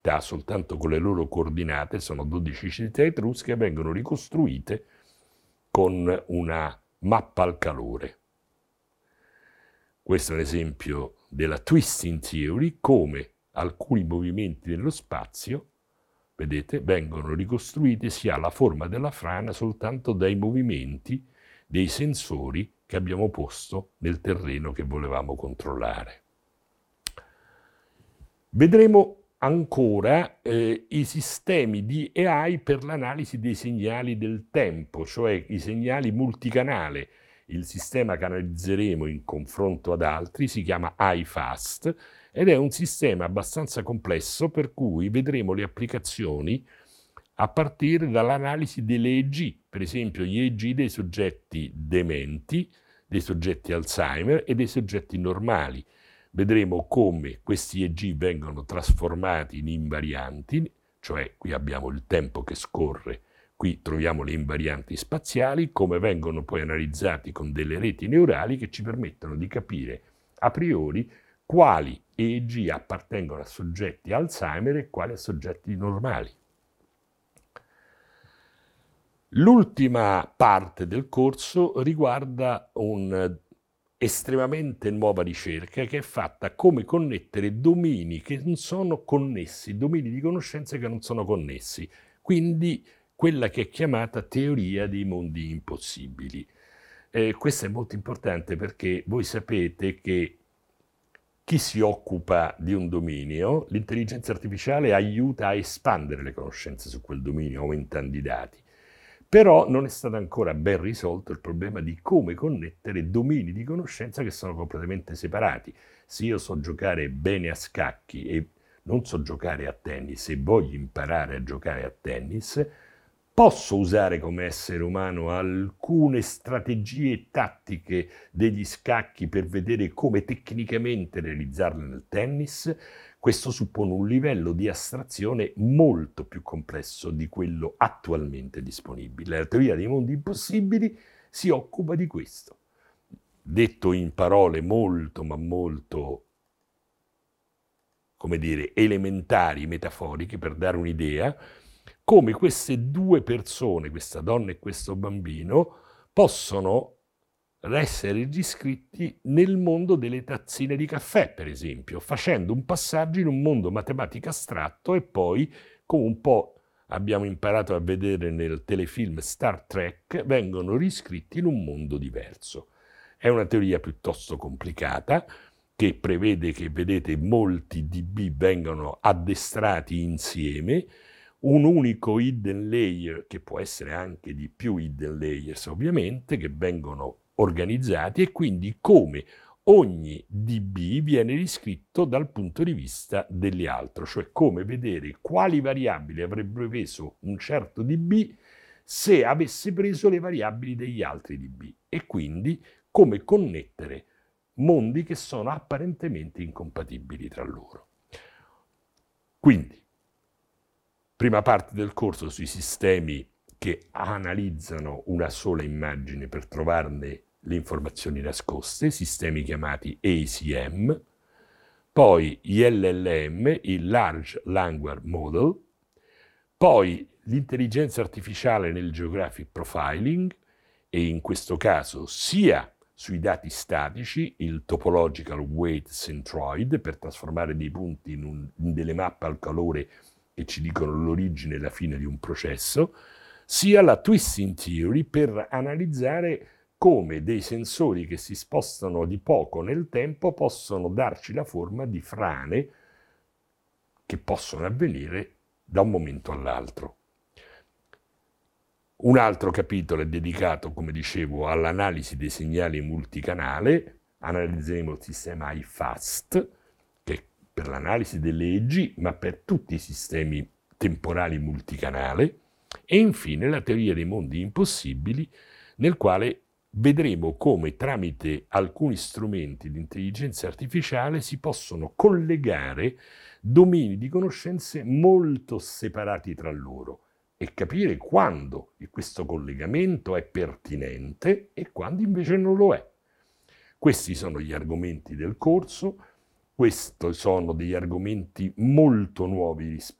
soltanto con le loro coordinate, sono 12 città etrusche, vengono ricostruite con una mappa al calore. Questo è un esempio della twisting theory, come alcuni movimenti nello spazio, vedete, vengono ricostruiti, si ha la forma della frana soltanto dai movimenti dei sensori che abbiamo posto nel terreno che volevamo controllare. Vedremo ancora i sistemi di AI per l'analisi dei segnali del tempo, cioè i segnali multicanale. Il sistema che analizzeremo in confronto ad altri si chiama iFast ed è un sistema abbastanza complesso per cui vedremo le applicazioni a partire dall'analisi delle EEG, per esempio gli EEG dei soggetti dementi, dei soggetti Alzheimer e dei soggetti normali. Vedremo come questi EEG vengono trasformati in invarianti, cioè qui abbiamo il tempo che scorre, qui troviamo le invarianti spaziali, come vengono poi analizzati con delle reti neurali che ci permettono di capire a priori quali EEG appartengono a soggetti Alzheimer e quali a soggetti normali. L'ultima parte del corso riguarda estremamente nuova ricerca che è fatta come connettere domini che non sono connessi, domini di conoscenza che non sono connessi, quindi quella che è chiamata teoria dei mondi impossibili. Questo è molto importante perché voi sapete che chi si occupa di un dominio, l'intelligenza artificiale aiuta a espandere le conoscenze su quel dominio, aumentando i dati. Però non è stato ancora ben risolto il problema di come connettere domini di conoscenza che sono completamente separati. Se io so giocare bene a scacchi e non so giocare a tennis e voglio imparare a giocare a tennis, posso usare come essere umano alcune strategie tattiche degli scacchi per vedere come tecnicamente realizzarle nel tennis. Questo suppone un livello di astrazione molto più complesso di quello attualmente disponibile. La teoria dei mondi impossibili si occupa di questo. Detto in parole molto, ma molto, come dire, elementari, metaforiche, per dare un'idea, come queste due persone, questa donna e questo bambino, possono essere riscritti nel mondo delle tazzine di caffè, per esempio, facendo un passaggio in un mondo matematico astratto e poi, come un po' abbiamo imparato a vedere nel telefilm Star Trek, vengono riscritti in un mondo diverso. È una teoria piuttosto complicata che prevede che, vedete, molti DB vengano addestrati insieme, un unico hidden layer, che può essere anche di più hidden layers ovviamente, che vengono organizzati e quindi come ogni DB viene riscritto dal punto di vista degli altri, cioè come vedere quali variabili avrebbe preso un certo DB se avesse preso le variabili degli altri DB e quindi come connettere mondi che sono apparentemente incompatibili tra loro. Quindi, prima parte del corso sui sistemi che analizzano una sola immagine per trovarne le informazioni nascoste, sistemi chiamati ACM, poi gli LLM, il Large Language Model, poi l'intelligenza artificiale nel Geographic Profiling, e in questo caso sia sui dati statici, il Topological Weight Centroid, per trasformare dei punti in delle mappe al calore che ci dicono l'origine e la fine di un processo, sia la Twisting Theory per analizzare come dei sensori che si spostano di poco nel tempo possono darci la forma di frane che possono avvenire da un momento all'altro. Un altro capitolo è dedicato, come dicevo, all'analisi dei segnali multicanale. Analizzeremo il sistema iFast, che è per l'analisi delle EEG, ma per tutti i sistemi temporali multicanale. E infine la teoria dei mondi impossibili, nel quale vedremo come tramite alcuni strumenti di intelligenza artificiale si possono collegare domini di conoscenze molto separati tra loro e capire quando questo collegamento è pertinente e quando invece non lo è. Questi sono gli argomenti del corso. Questi sono degli argomenti molto nuovi